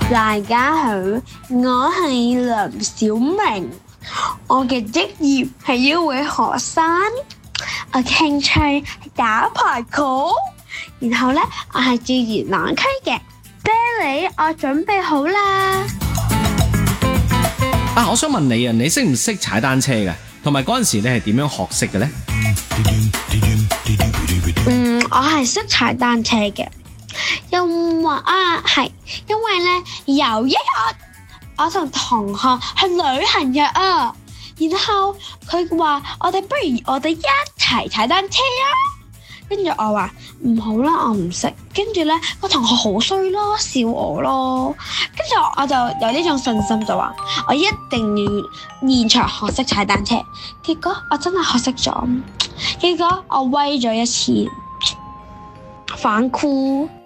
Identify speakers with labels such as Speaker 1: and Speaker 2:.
Speaker 1: 大家好，我係梁小明，我嘅職業係一位學生，我嘅興趣係打排球，然後呢，我係住元朗區嘅。啤梨，我準備好啦。
Speaker 2: 我想問你啊，你識唔識踩單車嘅？同埋嗰陣時你係點樣學識嘅呢？
Speaker 1: 我係識踩單車嘅，因為呢，有一日我同同學去旅行嘅啊，然後佢話不如我哋一齊踩單車啊，跟住我話唔好啦，我唔識，跟住呢個同學好衰咯，笑我咯，跟住我就有呢種信心就話我一定要現場學識踩單車，結果我真係學識咗，結果我威咗一次反酷。